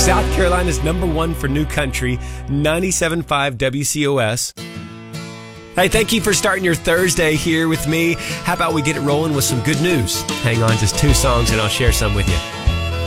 South Carolina's #1 for new country, 97.5 WCOS. Hey, thank you for starting your Thursday here with me. How about we get it rolling with some good news? Hang on, just 2 songs and I'll share some with you.